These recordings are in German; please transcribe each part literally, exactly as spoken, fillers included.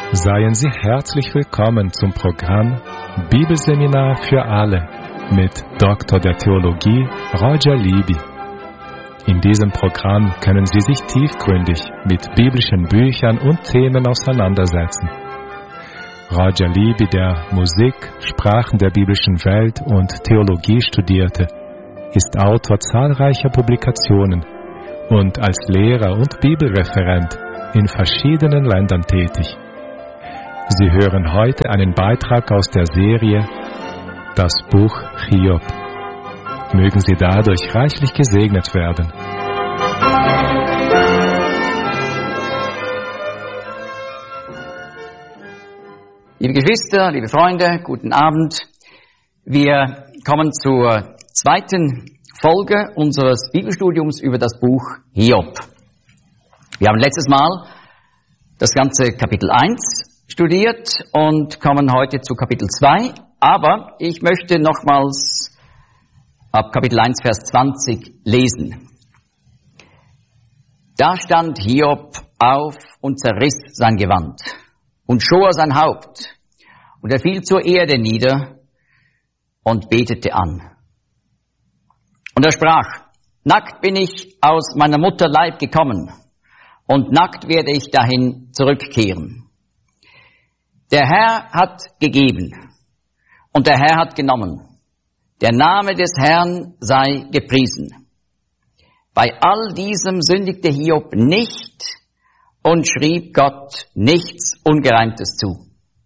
Seien Sie herzlich willkommen zum Programm Bibelseminar für alle mit Doktor der Theologie Roger Libby. In diesem Programm können Sie sich tiefgründig mit biblischen Büchern und Themen auseinandersetzen. Roger Libby, der Musik, Sprachen der biblischen Welt und Theologie studierte, ist Autor zahlreicher Publikationen und als Lehrer und Bibelreferent in verschiedenen Ländern tätig. Sie hören heute einen Beitrag aus der Serie Das Buch Hiob. Mögen Sie dadurch reichlich gesegnet werden. Liebe Geschwister, liebe Freunde, guten Abend. Wir kommen zur zweiten Folge unseres Bibelstudiums über das Buch Hiob. Wir haben letztes Mal das ganze Kapitel eins studiert und kommen heute zu Kapitel zwei. Aber ich möchte nochmals ab Kapitel eins, Vers zwanzig lesen. Da stand Hiob auf und zerriss sein Gewand und schor sein Haupt. Und er fiel zur Erde nieder und betete an. Und er sprach, nackt bin ich aus meiner Mutter Leib gekommen und nackt werde ich dahin zurückkehren. Der Herr hat gegeben und der Herr hat genommen. Der Name des Herrn sei gepriesen. Bei all diesem sündigte Hiob nicht und schrieb Gott nichts Ungereimtes zu.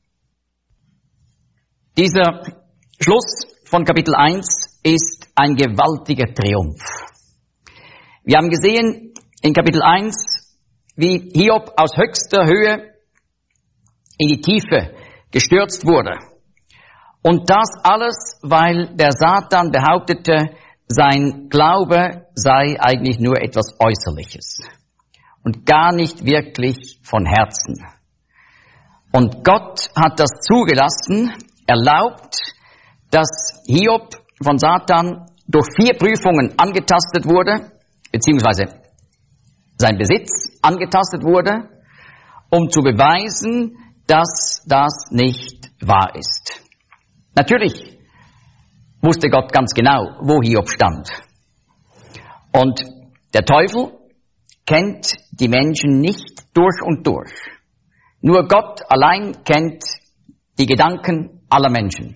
Dieser Schluss von Kapitel eins ist ein gewaltiger Triumph. Wir haben gesehen in Kapitel eins, wie Hiob aus höchster Höhe in die Tiefe gestürzt wurde. Und das alles, weil der Satan behauptete, sein Glaube sei eigentlich nur etwas Äußerliches und gar nicht wirklich von Herzen. Und Gott hat das zugelassen, erlaubt, dass Hiob von Satan durch vier Prüfungen angetastet wurde, beziehungsweise sein Besitz angetastet wurde, um zu beweisen, dass das nicht wahr ist. Natürlich wusste Gott ganz genau, wo Hiob stand. Und der Teufel kennt die Menschen nicht durch und durch. Nur Gott allein kennt die Gedanken aller Menschen.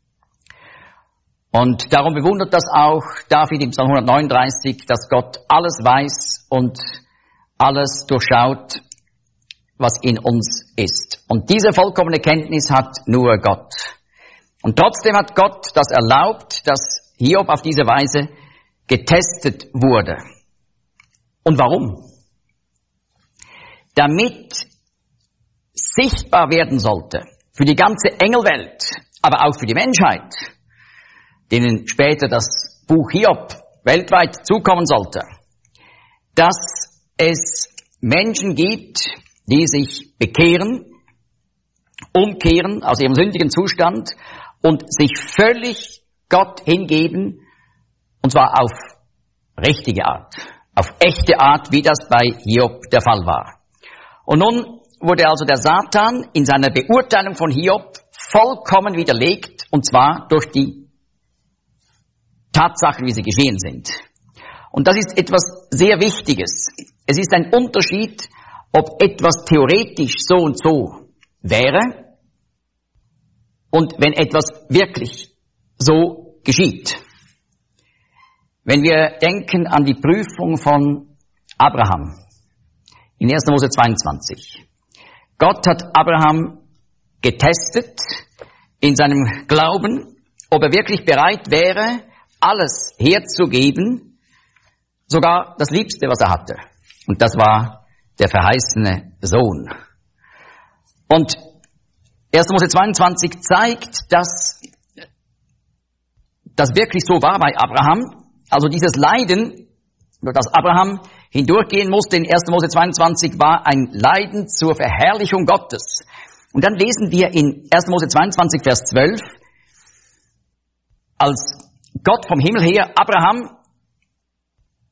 Und darum bewundert das auch David im Psalm hundertneununddreißig, dass Gott alles weiß und alles durchschaut, was in uns ist. Und diese vollkommene Kenntnis hat nur Gott. Und trotzdem hat Gott das erlaubt, dass Hiob auf diese Weise getestet wurde. Und warum? Damit sichtbar werden sollte für die ganze Engelwelt, aber auch für die Menschheit, denen später das Buch Hiob weltweit zukommen sollte, dass es Menschen gibt, die sich bekehren, umkehren aus ihrem sündigen Zustand und sich völlig Gott hingeben, und zwar auf richtige Art, auf echte Art, wie das bei Hiob der Fall war. Und nun wurde also der Satan in seiner Beurteilung von Hiob vollkommen widerlegt, und zwar durch die Tatsachen, wie sie geschehen sind. Und das ist etwas sehr Wichtiges. Es ist ein Unterschied, ob etwas theoretisch so und so wäre und wenn etwas wirklich so geschieht. Wenn wir denken an die Prüfung von Abraham in erster Mose zweiundzwanzig. Gott hat Abraham getestet in seinem Glauben, ob er wirklich bereit wäre, alles herzugeben, sogar das Liebste, was er hatte. Und das war der verheißene Sohn. Und erster Mose zweiundzwanzig zeigt, dass das wirklich so war bei Abraham. Also dieses Leiden, durch das Abraham hindurchgehen musste in erster Mose zweiundzwanzig, war ein Leiden zur Verherrlichung Gottes. Und dann lesen wir in erster Mose zweiundzwanzig, Vers zwölf, als Gott vom Himmel her Abraham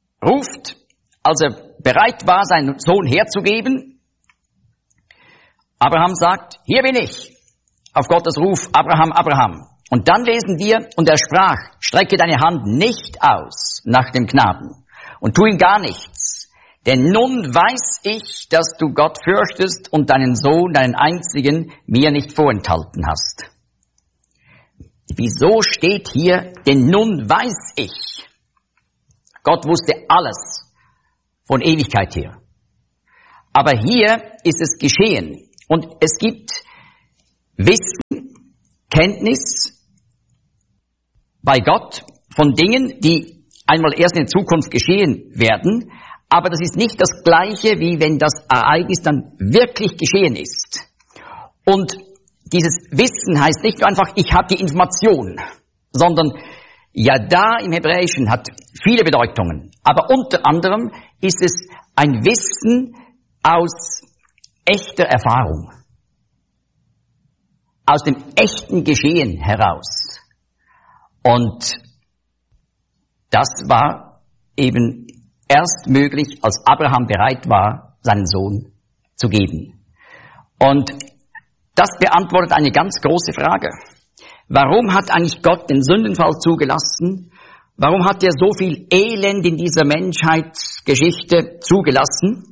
ruft, als er bereit war, seinen Sohn herzugeben, Abraham sagt, hier bin ich, auf Gottes Ruf, Abraham, Abraham. Und dann lesen wir, und er sprach, strecke deine Hand nicht aus nach dem Knaben und tu ihm gar nichts. Denn nun weiß ich, dass du Gott fürchtest und deinen Sohn, deinen einzigen, mir nicht vorenthalten hast. Wieso steht hier, denn nun weiß ich? Gott wusste alles von Ewigkeit her. Aber hier ist es geschehen. Und es gibt Wissen, Kenntnis bei Gott von Dingen, die einmal erst in der Zukunft geschehen werden. Aber das ist nicht das Gleiche, wie wenn das Ereignis dann wirklich geschehen ist. Und dieses Wissen heißt nicht nur einfach, ich habe die Information, sondern Yada im Hebräischen hat viele Bedeutungen. Aber unter anderem ist es ein Wissen aus echter Erfahrung, aus dem echten Geschehen heraus. Und das war eben erst möglich, als Abraham bereit war, seinen Sohn zu geben. Und das beantwortet eine ganz große Frage. Warum hat eigentlich Gott den Sündenfall zugelassen? Warum hat er so viel Elend in dieser Menschheitsgeschichte zugelassen?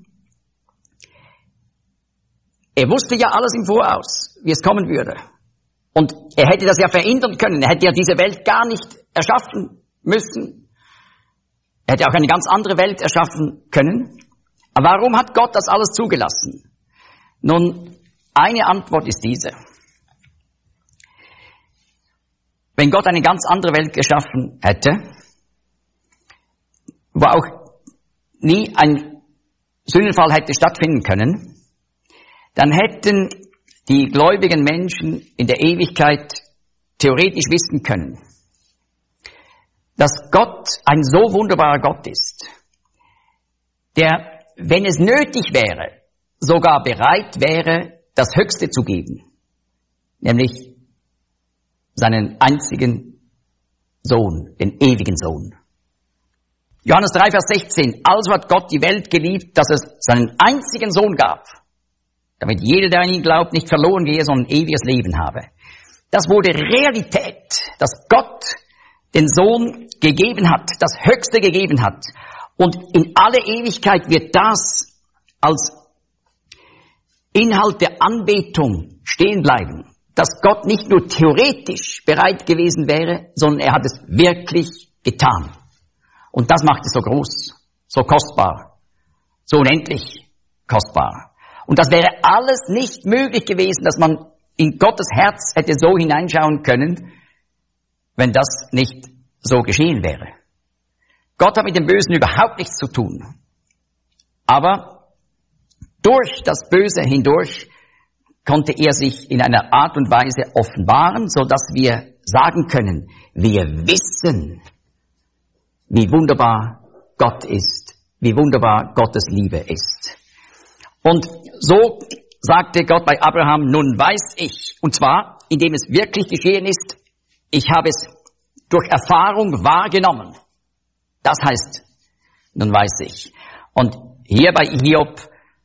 Er wusste ja alles im Voraus, wie es kommen würde. Und er hätte das ja verhindern können. Er hätte ja diese Welt gar nicht erschaffen müssen. Er hätte auch eine ganz andere Welt erschaffen können. Aber warum hat Gott das alles zugelassen? Nun, eine Antwort ist diese. Wenn Gott eine ganz andere Welt geschaffen hätte, wo auch nie ein Sündenfall hätte stattfinden können, dann hätten die gläubigen Menschen in der Ewigkeit theoretisch wissen können, dass Gott ein so wunderbarer Gott ist, der, wenn es nötig wäre, sogar bereit wäre, das Höchste zu geben, nämlich seinen einzigen Sohn, den ewigen Sohn. Johannes drei, Vers sechzehn. Also hat Gott die Welt geliebt, dass es seinen einzigen Sohn gab, damit jeder, der an ihn glaubt, nicht verloren gehe, sondern ewiges Leben habe. Das wurde Realität, dass Gott den Sohn gegeben hat, das Höchste gegeben hat. Und in alle Ewigkeit wird das als Inhalt der Anbetung stehen bleiben, dass Gott nicht nur theoretisch bereit gewesen wäre, sondern er hat es wirklich getan. Und das macht es so groß, so kostbar, so unendlich kostbar. Und das wäre alles nicht möglich gewesen, dass man in Gottes Herz hätte so hineinschauen können, wenn das nicht so geschehen wäre. Gott hat mit dem Bösen überhaupt nichts zu tun. Aber durch das Böse hindurch konnte er sich in einer Art und Weise offenbaren, so dass wir sagen können, wir wissen, wie wunderbar Gott ist, wie wunderbar Gottes Liebe ist. Und so sagte Gott bei Abraham, nun weiß ich, und zwar, indem es wirklich geschehen ist, ich habe es durch Erfahrung wahrgenommen. Das heißt, nun weiß ich. Und hier bei Hiob,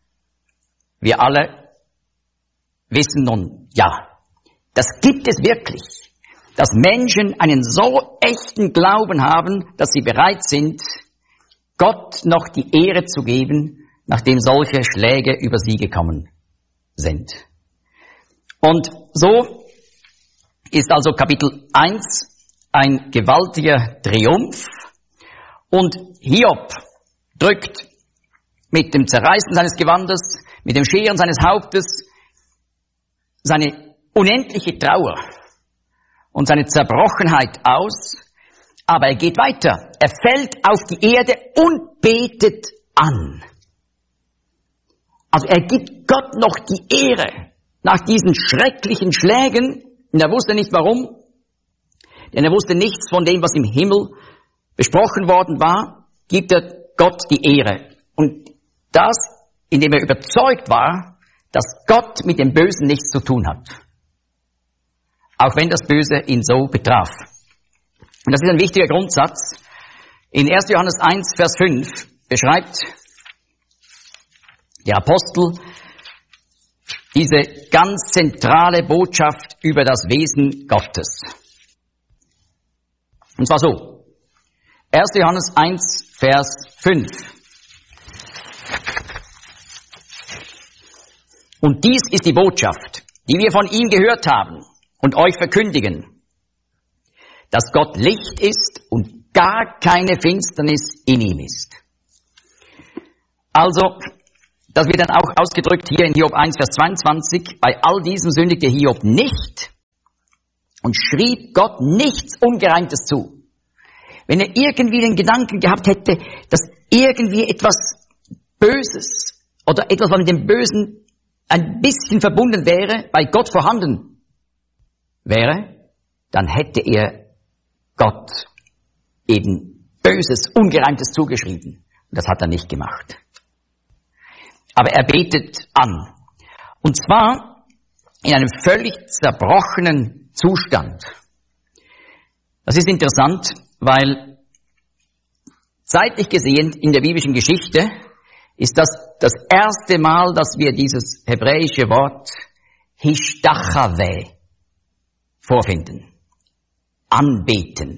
wir alle wissen nun, ja, das gibt es wirklich, dass Menschen einen so echten Glauben haben, dass sie bereit sind, Gott noch die Ehre zu geben, nachdem solche Schläge über sie gekommen sind. Und so ist also Kapitel eins ein gewaltiger Triumph und Hiob drückt mit dem Zerreißen seines Gewandes, mit dem Scheren seines Hauptes seine unendliche Trauer und seine Zerbrochenheit aus, aber er geht weiter. Er fällt auf die Erde und betet an. Also er gibt Gott noch die Ehre nach diesen schrecklichen Schlägen. Und er wusste nicht warum, denn er wusste nichts von dem, was im Himmel besprochen worden war, gibt er Gott die Ehre. Und das, indem er überzeugt war, dass Gott mit dem Bösen nichts zu tun hat. Auch wenn das Böse ihn so betraf. Und das ist ein wichtiger Grundsatz. In erster Johannes eins, Vers fünf beschreibt der Apostel diese ganz zentrale Botschaft über das Wesen Gottes. Und zwar so. erster Johannes eins, Vers fünf. Und dies ist die Botschaft, die wir von ihm gehört haben und euch verkündigen, dass Gott Licht ist und gar keine Finsternis in ihm ist. Also, das wird dann auch ausgedrückt hier in Hiob eins, Vers zweiundzwanzig, bei all diesem sündigte Hiob nicht und schrieb Gott nichts Ungereimtes zu. Wenn er irgendwie den Gedanken gehabt hätte, dass irgendwie etwas Böses oder etwas, was mit dem Bösen ein bisschen verbunden wäre, bei Gott vorhanden wäre, dann hätte er Gott eben Böses, Ungereimtes zugeschrieben. Und das hat er nicht gemacht. Aber er betet an. Und zwar in einem völlig zerbrochenen Zustand. Das ist interessant, weil zeitlich gesehen in der biblischen Geschichte ist das das erste Mal, dass wir dieses hebräische Wort Hishtachave vorfinden. Anbeten.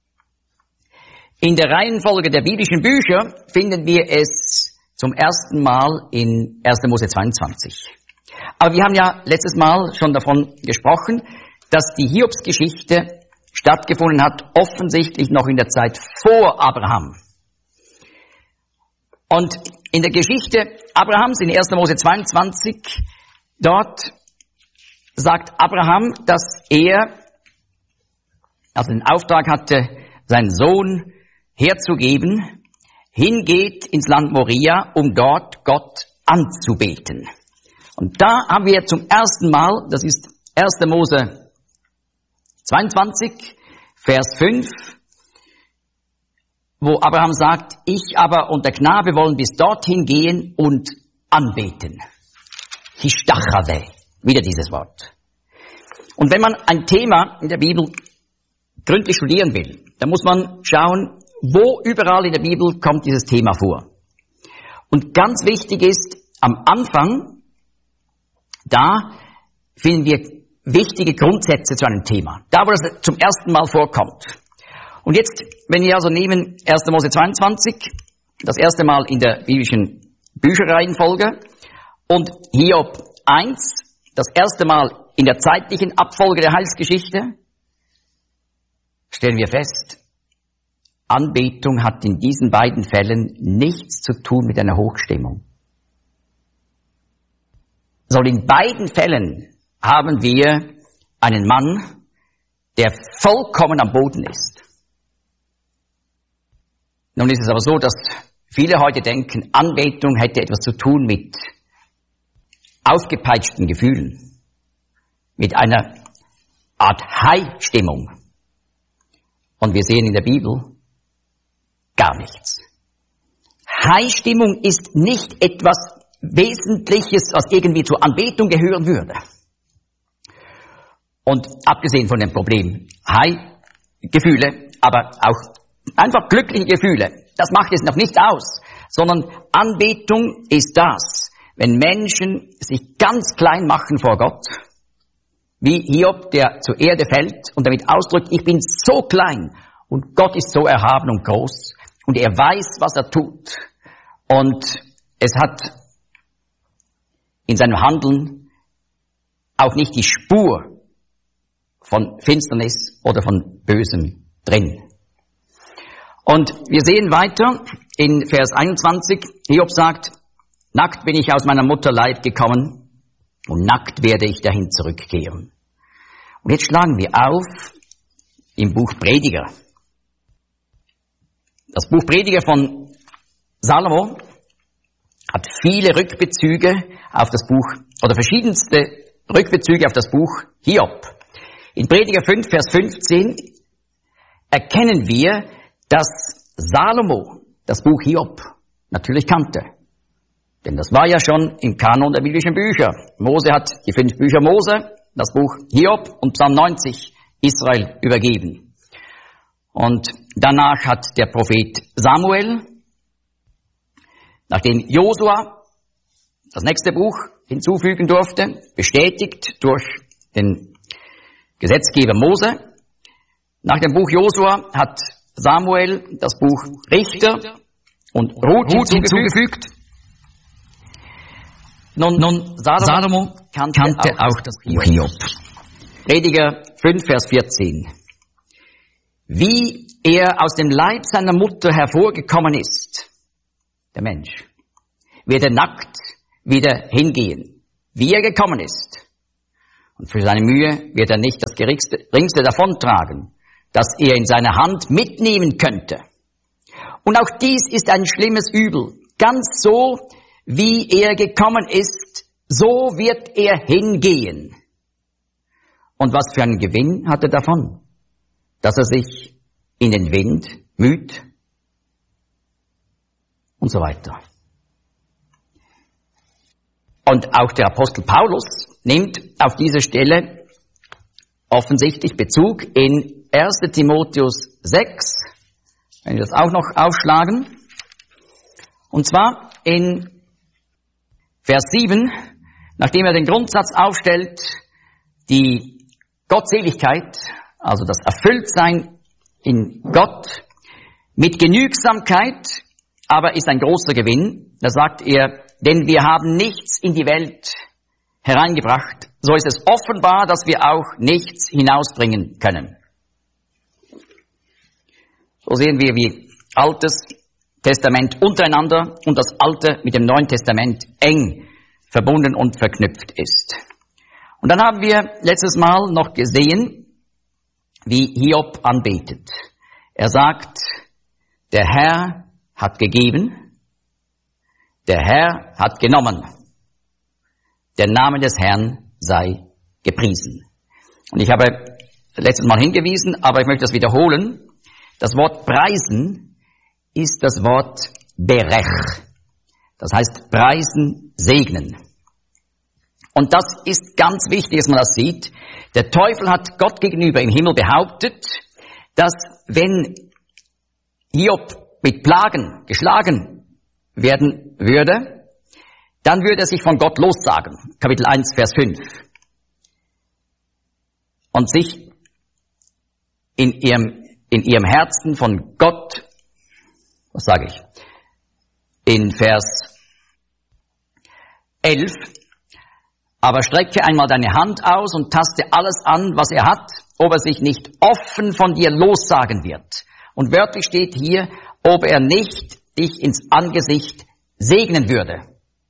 In der Reihenfolge der biblischen Bücher finden wir es zum ersten Mal in erster Mose zweiundzwanzig. Aber wir haben ja letztes Mal schon davon gesprochen, dass die Hiobsgeschichte stattgefunden hat, offensichtlich noch in der Zeit vor Abraham. Und in der Geschichte Abrahams, in erster Mose zweiundzwanzig, dort sagt Abraham, dass er, also den Auftrag hatte, seinen Sohn herzugeben, hingeht ins Land Moria, um dort Gott anzubeten. Und da haben wir zum ersten Mal, das ist erster Mose zweiundzwanzig, Vers fünf, wo Abraham sagt, ich aber und der Knabe wollen bis dorthin gehen und anbeten. Hishtachave, wieder dieses Wort. Und wenn man ein Thema in der Bibel gründlich studieren will, dann muss man schauen, wo überall in der Bibel kommt dieses Thema vor. Und ganz wichtig ist, am Anfang, da finden wir wichtige Grundsätze zu einem Thema. Da, wo das zum ersten Mal vorkommt. Und jetzt, wenn wir also nehmen erster Mose zweiundzwanzig, das erste Mal in der biblischen Bücherreihenfolge, und Hiob eins, das erste Mal in der zeitlichen Abfolge der Heilsgeschichte, stellen wir fest, Anbetung hat in diesen beiden Fällen nichts zu tun mit einer Hochstimmung. Sondern in beiden Fällen haben wir einen Mann, der vollkommen am Boden ist. Nun ist es aber so, dass viele heute denken, Anbetung hätte etwas zu tun mit aufgepeitschten Gefühlen, mit einer Art High-Stimmung. Und wir sehen in der Bibel gar nichts. High-Stimmung ist nicht etwas Wesentliches, was irgendwie zur Anbetung gehören würde. Und abgesehen von dem Problem High-Gefühle, aber auch einfach glückliche Gefühle, das macht es noch nicht aus, sondern Anbetung ist das, wenn Menschen sich ganz klein machen vor Gott, wie Hiob, der zur Erde fällt und damit ausdrückt, ich bin so klein und Gott ist so erhaben und groß und er weiß, was er tut. Und es hat in seinem Handeln auch nicht die Spur von Finsternis oder von Bösem drin. Und wir sehen weiter in Vers einundzwanzig, Hiob sagt, nackt bin ich aus meiner Mutter Leib gekommen und nackt werde ich dahin zurückkehren. Und jetzt schlagen wir auf im Buch Prediger. Das Buch Prediger von Salomo hat viele Rückbezüge auf das Buch, oder verschiedenste Rückbezüge auf das Buch Hiob. In Prediger fünf, Vers fünfzehn erkennen wir, dass Salomo das Buch Hiob natürlich kannte. Denn das war ja schon im Kanon der biblischen Bücher. Mose hat die fünf Bücher Mose, das Buch Hiob und Psalm neunzig Israel übergeben. Und danach hat der Prophet Samuel, nachdem Josua das nächste Buch hinzufügen durfte, bestätigt durch den Gesetzgeber Mose. Nach dem Buch Josua hat Samuel das Buch Richter und Ruth hinzugefügt. Nun, nun Salomo, Salomo kannte, kannte auch, auch das Buch Hiob. Prediger fünf, Vers vierzehn. Wie er aus dem Leib seiner Mutter hervorgekommen ist, der Mensch, wird er nackt wieder hingehen, wie er gekommen ist. Und für seine Mühe wird er nicht das geringste, geringste davontragen, das er in seiner Hand mitnehmen könnte. Und auch dies ist ein schlimmes Übel. Ganz so, wie er gekommen ist, so wird er hingehen. Und was für einen Gewinn hat er davon? Dass er sich in den Wind müht und so weiter. Und auch der Apostel Paulus nimmt auf diese Stelle offensichtlich Bezug in erster Timotheus sechs, wenn wir das auch noch aufschlagen. Und zwar in Vers sieben, nachdem er den Grundsatz aufstellt, die Gottseligkeit, also das Erfülltsein in Gott mit Genügsamkeit, aber ist ein großer Gewinn. Da sagt er, denn wir haben nichts in die Welt hereingebracht, so ist es offenbar, dass wir auch nichts hinausbringen können. So sehen wir, wie Altes Testament untereinander und das Alte mit dem Neuen Testament eng verbunden und verknüpft ist. Und dann haben wir letztes Mal noch gesehen, wie Hiob anbetet. Er sagt, der Herr hat gegeben, der Herr hat genommen. Der Name des Herrn sei gepriesen. Und ich habe letztes Mal hingewiesen, aber ich möchte das wiederholen. Das Wort preisen ist das Wort berech. Das heißt preisen, segnen. Und das ist ganz wichtig, dass man das sieht. Der Teufel hat Gott gegenüber im Himmel behauptet, dass wenn Hiob mit Plagen geschlagen werden würde, dann würde er sich von Gott lossagen. Kapitel eins, Vers fünf. Und sich in ihrem, in ihrem Herzen von Gott, was sage ich, in Vers elf, aber strecke einmal deine Hand aus und taste alles an, was er hat, ob er sich nicht offen von dir lossagen wird. Und wörtlich steht hier, ob er nicht dich ins Angesicht segnen würde.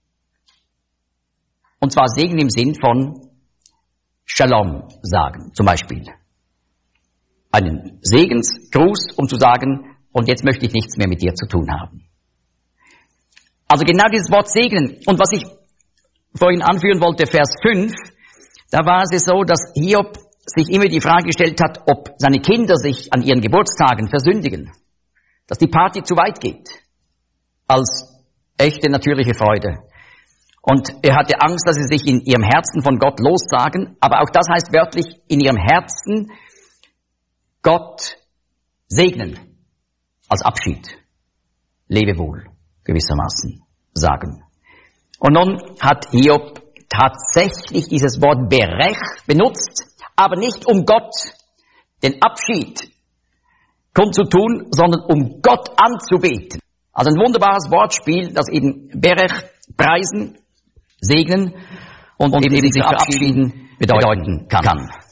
Und zwar segnen im Sinn von Shalom sagen, zum Beispiel. Einen Segensgruß, um zu sagen, und jetzt möchte ich nichts mehr mit dir zu tun haben. Also genau dieses Wort segnen. Und was ich vorhin anführen wollte, Vers fünf, da war es so, dass Hiob sich immer die Frage gestellt hat, ob seine Kinder sich an ihren Geburtstagen versündigen. Dass die Party zu weit geht. Als echte natürliche Freude. Und er hatte Angst, dass sie sich in ihrem Herzen von Gott lossagen. Aber auch das heißt wörtlich, in ihrem Herzen Gott segnen. Als Abschied. Lebewohl, gewissermaßen sagen. Und nun hat Hiob tatsächlich dieses Wort berech benutzt, aber nicht um Gott den Abschied kundzutun, sondern um Gott anzubeten. Also ein wunderbares Wortspiel, das eben berech, preisen, segnen und, und eben sich verabschieden bedeuten kann. kann.